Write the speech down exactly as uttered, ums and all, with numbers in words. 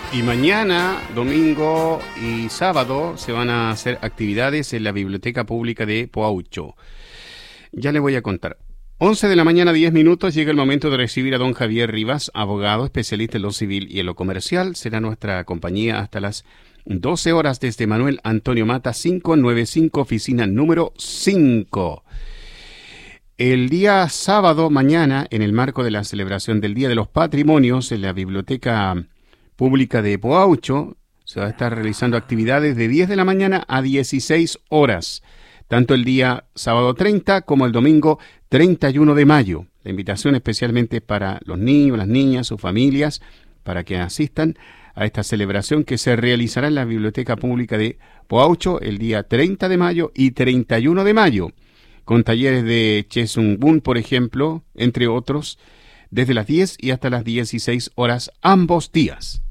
Y mañana, domingo y sábado se van a hacer actividades en la Biblioteca Pública de Poaucho. Ya le voy a contar. once de la mañana, diez minutos, llega el momento de recibir a don Javier Rivas, abogado, especialista en lo civil y en lo comercial. Será nuestra compañía hasta las doce horas desde Manuel Antonio Mata, quinientos noventa y cinco, oficina número cinco. El día sábado, mañana, en el marco de la celebración del Día de los Patrimonios, en la Biblioteca Pública de Poaucho, se va a estar realizando actividades de diez de la mañana a dieciséis horas, tanto el día sábado treinta como el domingo treinta y uno de mayo. La invitación especialmente para los niños, las niñas, sus familias, para que asistan a esta celebración que se realizará en la Biblioteca Pública de Poaucho el día treinta de mayo y treinta y uno de mayo, con talleres de Chesungbun, por ejemplo, entre otros, desde las diez y hasta las dieciséis horas ambos días.